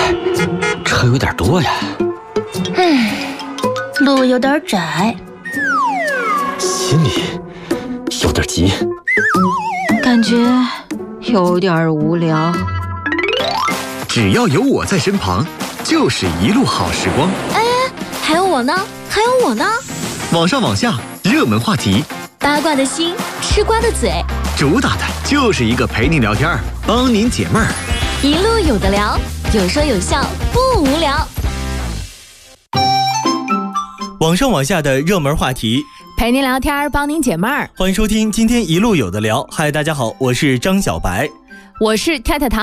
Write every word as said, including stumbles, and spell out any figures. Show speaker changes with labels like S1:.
S1: 车有点多呀。
S2: 嗯，路有点窄，
S1: 心里有点急，
S3: 感觉有点无聊。
S4: 只要有我在身旁，就是一路好时光。
S2: 哎，还有我呢，还有我呢。
S4: 网上网下，热门话题，
S2: 八卦的心，吃瓜的嘴，
S4: 主打的就是一个陪您聊天，帮您解闷儿。
S2: 一路有的聊，有说有笑，不无聊。
S5: 网上网下的热门话题，
S6: 陪您聊天，帮您解闷儿。
S5: 欢迎收听今天一路有的聊。嗨，大家好，我是张小白，
S6: 我是太太糖。